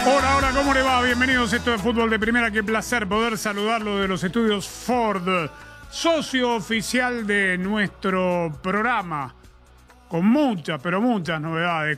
Hola, hola, ¿cómo le va? Bienvenidos a esto de Fútbol de Primera. Qué placer poder saludarlo de los estudios Ford, socio oficial de nuestro programa, con muchas, pero muchas novedades.